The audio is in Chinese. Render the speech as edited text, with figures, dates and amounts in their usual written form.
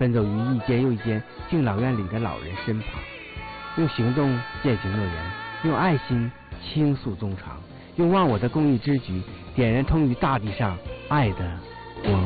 奔走于一间又一间敬老院里的老人身旁，用行动践行诺言，用爱心倾诉衷肠，用忘我的公益之举点燃通于大地上爱的光。